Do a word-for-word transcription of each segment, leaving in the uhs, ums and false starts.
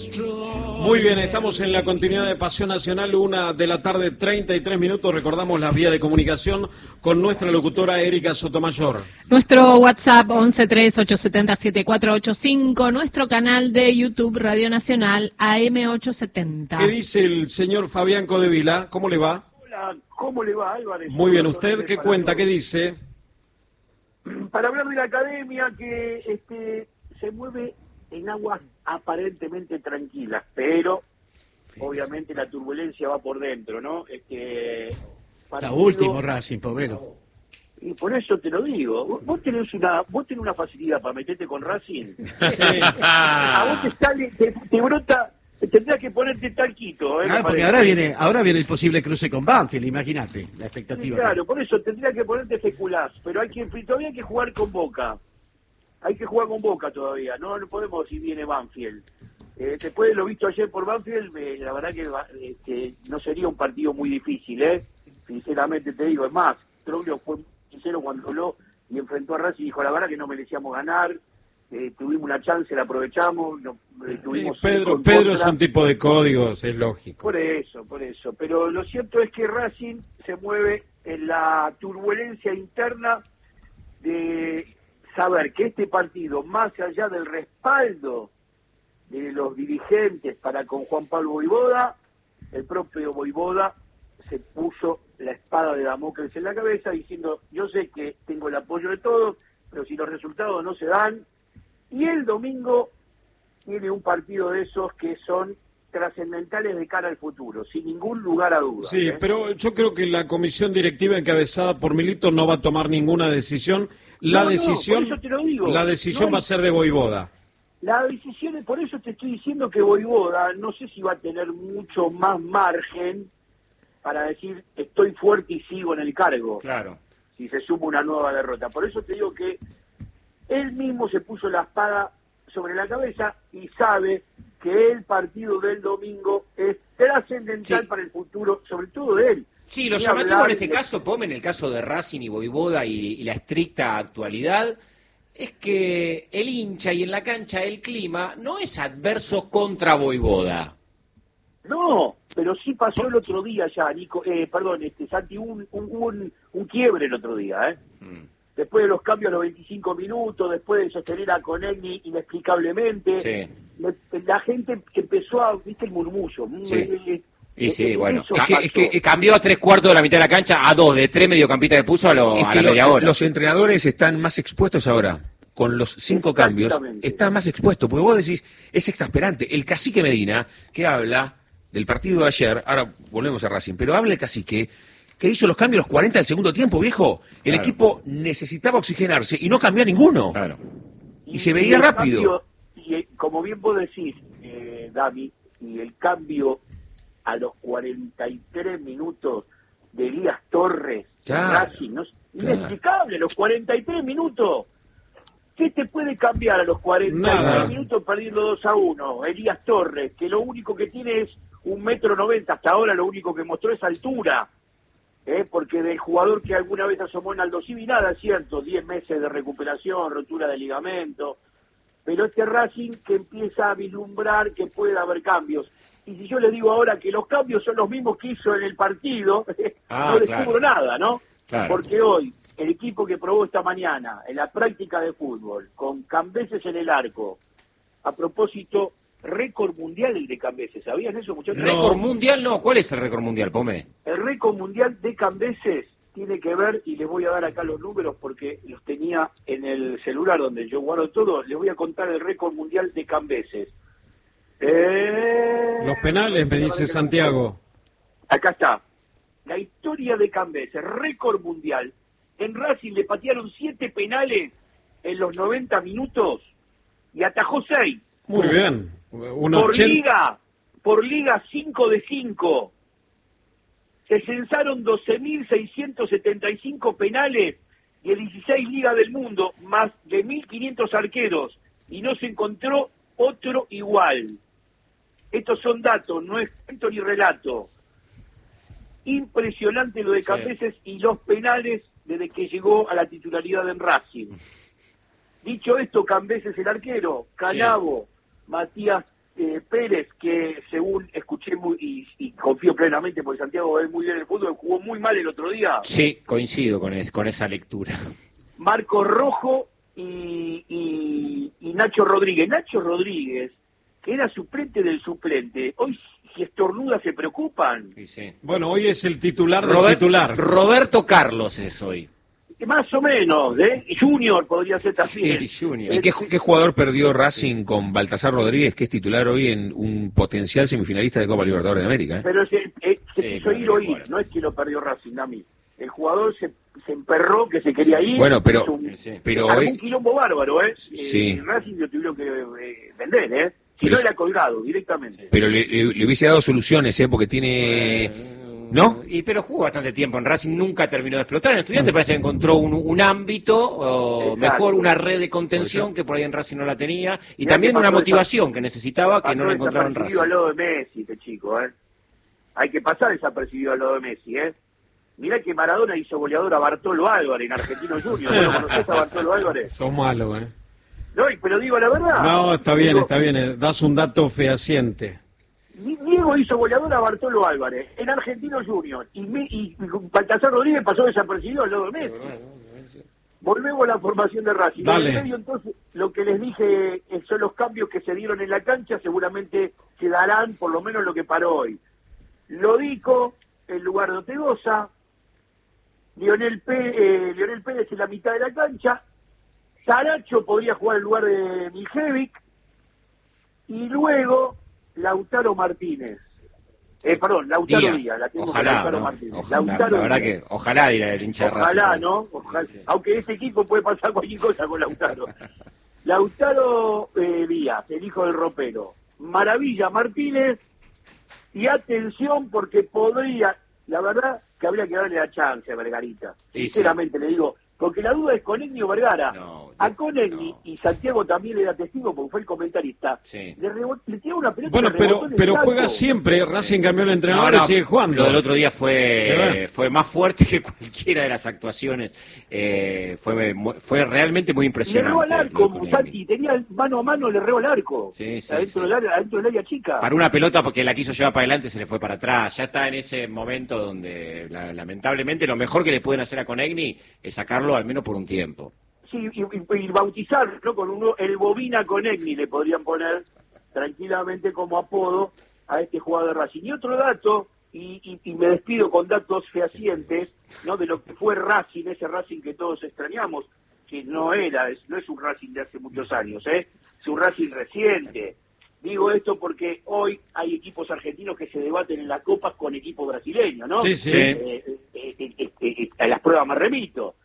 Muy bien, estamos en la continuidad de Pasión Nacional, una de la tarde, treinta y tres minutos. Recordamos las vías de comunicación con nuestra locutora Erika Sotomayor. Nuestro WhatsApp once tres ocho siete cero siete cuatro ocho cinco, nuestro canal de YouTube Radio Nacional A M ochocientos setenta. ¿Qué dice el señor Fabián Codevila? ¿Cómo le va? Hola, ¿cómo le va, Álvarez? Muy bien, ¿usted qué cuenta? ¿Qué dice? Para hablar de la academia que este se mueve en aguas aparentemente tranquilas, pero obviamente la turbulencia va por dentro, ¿no? Este, la último Racing, Povero. Y por eso te lo digo, vos, vos tenés una vos tenés una facilidad para meterte con Racing. Sí. A vos te sale, te, te brota, tendrías que ponerte talquito, ¿eh? Ah, porque ahora viene, ahora viene el posible cruce con Banfield, imagínate, la expectativa. Sí, claro, por eso tendría que ponerte feculás, pero hay que todavía hay que jugar con Boca. Hay que jugar con Boca todavía, no, no podemos si viene Banfield. Eh, después de lo visto ayer por Banfield, eh, la verdad que este, no sería un partido muy difícil, ¿eh? Sinceramente te digo, es más, Troglio fue sincero cuando habló y enfrentó a Racing y dijo, la verdad que no merecíamos ganar, eh, tuvimos una chance, la aprovechamos, no, eh, tuvimos... Pedro, Pedro es un tipo de códigos, es lógico. Por eso, por eso, pero lo cierto es que Racing se mueve en la turbulencia interna de saber que este partido, más allá del respaldo de los dirigentes para con Juan Pablo Vojvoda, el propio Vojvoda se puso la espada de Damocles en la cabeza diciendo, yo sé que tengo el apoyo de todos, pero si los resultados no se dan, y el domingo tiene un partido de esos que son trascendentales de cara al futuro, sin ningún lugar a dudas. Sí, ¿eh? pero yo creo que la comisión directiva encabezada por Milito no va a tomar ninguna decisión. La no, decisión, no, por eso te lo digo. la decisión no hay... va a ser de Vojvoda. La decisión, por eso te estoy diciendo que Vojvoda no sé si va a tener mucho más margen para decir estoy fuerte y sigo en el cargo. Claro. Si se suma una nueva derrota. Por eso te digo que él mismo se puso la espada sobre la cabeza y sabe que el partido del domingo es trascendental sí. para el futuro, sobre todo de él. Sí, lo Ni llamativo en este de... caso, Pome, en el caso de Racing y Vojvoda y, y la estricta actualidad, es que el hincha y en la cancha el clima no es adverso contra Vojvoda. No, pero sí pasó el otro día ya, Nico, eh, perdón, este Santi, un, un, un, un quiebre el otro día, ¿eh? Mm. Después de los cambios a los veinticinco minutos, después de sostener a Conegni inexplicablemente, sí. la, la gente que empezó a, viste el murmullo. Sí. Eh, y sí, eh, bueno, eso es que, pasó. es que cambió a tres cuartos de la mitad de la cancha a dos, de tres mediocampistas de puso a, lo, es a que la lo, media hora. Los entrenadores están más expuestos ahora. Con los cinco cambios, está más expuesto. Porque vos decís, es exasperante. El cacique Medina, que habla del partido de ayer, ahora volvemos a Racing, pero habla el cacique, que hizo los cambios los cuarenta del segundo tiempo, viejo. El claro. equipo necesitaba oxigenarse y no cambió a ninguno. Claro. Y, y se veía rápido. Cambio, y como bien vos decís, eh, Dami, y el cambio a los cuarenta y tres minutos de Elías Torres, claro, Racing, ¿no? claro. Inexplicable, los cuarenta y tres minutos. ¿Qué te puede cambiar a los cuarenta y tres Nada. minutos perdiendo dos a uno? Elías Torres, que lo único que tiene es un metro noventa, hasta ahora lo único que mostró es altura, ¿eh? Porque del jugador que alguna vez asomó en Aldo Civi, nada, es cierto, diez meses de recuperación, rotura de ligamento, pero este Racing que empieza a vislumbrar que puede haber cambios. Y si yo le digo ahora que los cambios son los mismos que hizo en el partido, Ah, no descubro claro. nada, ¿no? Claro. Porque hoy, el equipo que probó esta mañana en la práctica de fútbol, con Cambeses en el arco, a propósito, récord mundial el de Cambeses, ¿sabían eso, muchachos? No. ¿Récord mundial? No, ¿cuál es el récord mundial, Pome? El récord mundial de Cambeses tiene que ver, y les voy a dar acá los números porque los tenía en el celular donde yo guardo todo, les voy a contar el récord mundial de Cambeses. Eh... Los penales, me dice Santiago. Acá está. La historia de Cambeses, récord mundial. En Racing le patearon siete penales en los noventa minutos y atajó seis. Muy bien. Un Por ochenta... liga, por liga cinco de cinco. Se censaron doce mil seiscientos setenta y cinco penales de dieciséis ligas del mundo, más de mil quinientos arqueros, y no se encontró otro igual. Estos son datos, no es cuento ni relato. Impresionante lo de Cambeses sí. Y los penales desde que llegó a la titularidad en Racing. Dicho esto, Cambeses el arquero, Canavo, sí. Matías eh, Pérez, que según escuché muy, y, y confío plenamente porque Santiago ve muy bien el fútbol, jugó muy mal el otro día. Sí, coincido con, es, con esa lectura. Marco Rojo y, y, y Nacho Rodríguez. Nacho Rodríguez, que era suplente del suplente, hoy si estornuda se preocupan. Sí, sí. Bueno, hoy es el titular del Robert, titular. Roberto Carlos es hoy. Más o menos, ¿eh? Junior podría ser también. Sí, Junior. ¿Y qué, qué jugador perdió Racing con Baltasar Rodríguez, que es titular hoy en un potencial semifinalista de Copa Libertadores de América? ¿eh? Pero se, eh, se Sí, quiso ir o ir, bueno. no es que lo perdió Racing, a mí. El jugador se, se emperró que se quería ir. Bueno, pero- hizo un, sí. pero armó hoy- un quilombo bárbaro, ¿eh? Sí. Eh, Racing lo tuvieron que eh, vender, ¿eh? Si Pero no es- era colgado directamente. Pero le, le- le hubiese dado soluciones, ¿eh? Porque tiene... ¿No? Y pero jugó bastante tiempo en Racing, nunca terminó de explotar. En Estudiantes parece que encontró un, un ámbito, o Exacto. mejor una red de contención que por ahí en Racing no la tenía, y Mirá también que una pasó motivación que necesitaba que Pasó no la encontraba en desapercibido Racing. al lado de Messi, este chico, ¿eh? Hay que pasar desapercibido al lado de Messi, ¿eh? Mirá que Maradona hizo goleador a Bartolo Álvarez en Argentino Junior. ¿No lo conocés a Bartolo Álvarez? Son malos, ¿eh? No, pero digo la verdad. No, está bien, Digo, está bien. eh, Das un dato fehaciente. Diego hizo goleador a Bartolo Álvarez en Argentino Junior y, me, y Baltasar Rodríguez pasó desapercibido al lado de Messi. Volvemos a la formación de Racing. Dale. En el medio, entonces, lo que les dije eh, son los cambios que se dieron en la cancha, seguramente se darán por lo menos lo que paró hoy. Lodico en lugar de Otegoza, Lionel, P, eh, Lionel Pérez en la mitad de la cancha, Saracho podría jugar en lugar de Mijevic, y luego Lautaro Martínez. Eh, perdón, Lautaro Díaz. Díaz, la tengo con Ojalá, Lautaro ¿no? Martínez. Ojalá, Lautaro la verdad Díaz. que ojalá dirá el hincha de Racing. Ojalá, ¿no? Ojalá. Aunque ese equipo puede pasar cualquier cosa con Lautaro. Lautaro eh, Díaz, el hijo del ropero. Maravilla Martínez. Y atención porque podría, la verdad, que habría que darle la chance a Vergarita. Sí, Sinceramente le digo, porque la duda es Conegni o Vergara. No, a no, Conegni, no. y Santiago también le da testigo porque fue el comentarista. Sí. Le, rebo- le tira una pelota. Bueno, le pero rebotó en el pero saco. juega siempre. Racing cambió el No, entrenador no, y sigue jugando. Lo del otro día ¿Qué fue va? fue más fuerte que cualquiera de las actuaciones. Eh, fue mu- fue realmente muy Le impresionante. robó al lo de arco, Conegni. Santi, tenía mano a mano, le robó al arco. Sí, sí, adentro, sí. Del área, adentro del área chica. Para una pelota porque la quiso llevar para adelante se le fue para atrás. Ya está en ese momento donde la- lamentablemente lo mejor que le pueden hacer a Conegni es sacarlo al menos por un tiempo. Sí, y, y- y bautizar, ¿no? Con uno, el Bobina Conegni le podrían poner tranquilamente como apodo a este jugador de Racing. Y otro dato, y, y- y me despido con datos fehacientes, ¿no? De lo que fue Racing, ese Racing que todos extrañamos, que no era, es- no es un Racing de hace muchos años, ¿eh? Es un Racing reciente. Digo esto porque hoy hay equipos argentinos que se debaten en las copas con equipos brasileños, ¿no? Sí, sí. Eh, eh, eh, eh, eh, a las pruebas me remito.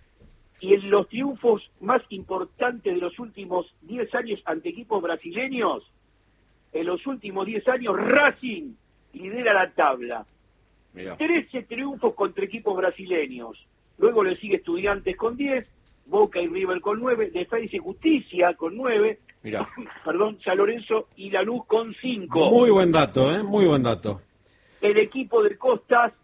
Y en los triunfos más importantes de los últimos diez años ante equipos brasileños, en los últimos diez años Racing lidera la tabla. Mirá. trece triunfos contra equipos brasileños. Luego le sigue Estudiantes con diez, Boca y River con nueve, Defensa y Justicia con nueve, Mirá. perdón, San Lorenzo y Lanús con cinco. Muy buen dato, ¿eh? Muy buen dato. El equipo de Costas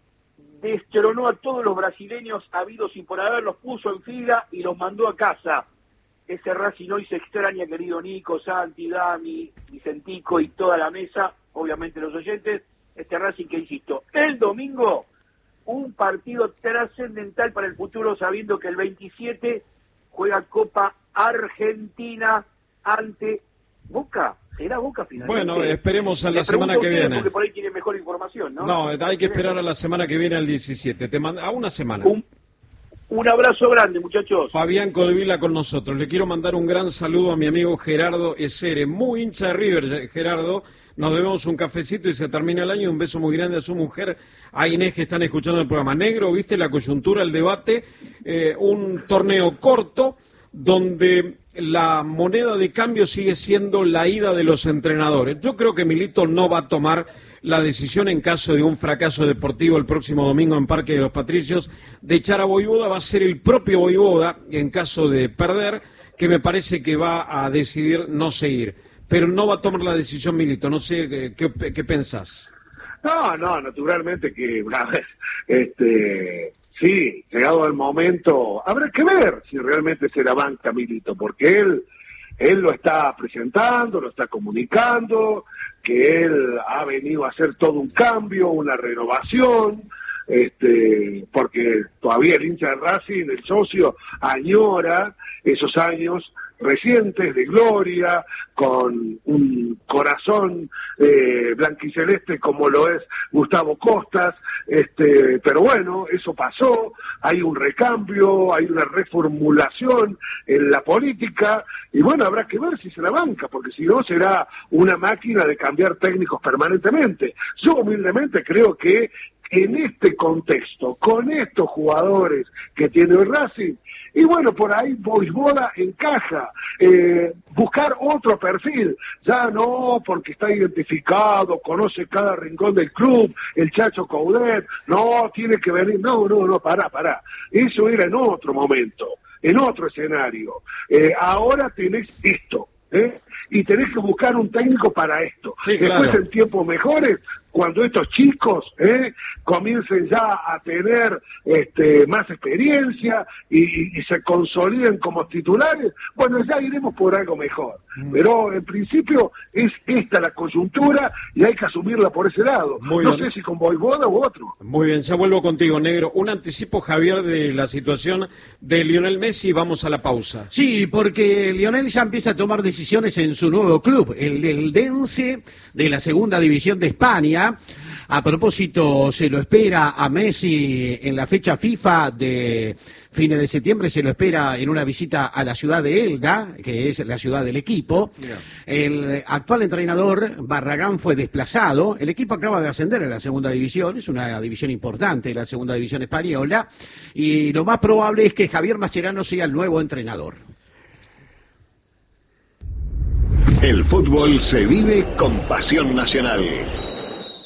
destronó a todos los brasileños habidos y por haber, los puso en fila y los mandó a casa. Ese Racing hoy se extraña, querido Nico, Santi, Dami, Vicentico y toda la mesa, obviamente los oyentes. Este Racing que, insisto, el domingo, un partido trascendental para el futuro, sabiendo que el veintisiete juega Copa Argentina ante Boca. ¿Será Boca finalmente? Bueno, esperemos a Le la semana pregunto que a ustedes viene. Porque por ahí tiene mejor información, ¿no? No, hay que esperar a la semana que viene, al diecisiete. Te manda a una semana. Un, un abrazo grande, muchachos. Fabián Codevila con nosotros. Le quiero mandar un gran saludo a mi amigo Gerardo Esere, muy hincha de River, Gerardo. Nos debemos un cafecito y se termina el año. Un beso muy grande a su mujer, a Inés, que están escuchando el programa. Negro, viste la coyuntura, el debate, eh, un torneo corto donde la moneda de cambio sigue siendo la ida de los entrenadores. Yo creo que Milito no va a tomar la decisión en caso de un fracaso deportivo el próximo domingo en Parque de los Patricios de echar a Vojvoda. Va a ser el propio Vojvoda, en caso de perder, que me parece que va a decidir no seguir. Pero no va a tomar la decisión Milito. No sé qué, qué pensás. No, no, naturalmente que una vez, este, sí, llegado el momento, habrá que ver si realmente se la banca Milito, porque él él lo está presentando, lo está comunicando, que él ha venido a hacer todo un cambio, una renovación, este, porque todavía el hincha de Racing, el socio, añora esos años recientes de gloria, con un corazón eh, blanquiceleste como lo es Gustavo Costas, este, pero bueno, eso pasó, hay un recambio, hay una reformulación en la política, y bueno, habrá que ver si se la banca, porque si no será una máquina de cambiar técnicos permanentemente. Yo humildemente creo que en este contexto, con estos jugadores que tiene el Racing, y bueno, por ahí Vojvoda encaja, eh, buscar otro perfil, ya no porque está identificado, conoce cada rincón del club, el Chacho Coudet, no, tiene que venir, no, no, no, pará, pará, eso era en otro momento, en otro escenario, eh, ahora tenés esto, ¿eh? Y tenés que buscar un técnico para esto. Sí, Después, claro, en tiempos mejores, cuando estos chicos eh, comiencen ya a tener este, más experiencia y, y, y se consoliden como titulares, bueno, ya iremos por algo mejor. Mm. Pero en principio es esta la coyuntura y hay que asumirla por ese lado. Muy no bien. Sé si con Vojvoda u otro. Muy bien, ya vuelvo contigo, Negro. Un anticipo, Javier, de la situación de Lionel Messi y vamos a la pausa. Sí, porque Lionel ya empieza a tomar decisiones en su nuevo club, el Eldense de la Segunda División de España. A propósito, se lo espera a Messi en la fecha FIFA de fines de septiembre, se lo espera en una visita a la ciudad de Elda, que es la ciudad del equipo. Yeah. El actual entrenador, Barragán, fue desplazado. El equipo acaba de ascender a la segunda división, es una división importante, la segunda división española, y lo más probable es que Javier Mascherano sea el nuevo entrenador. El fútbol se vive con pasión nacional.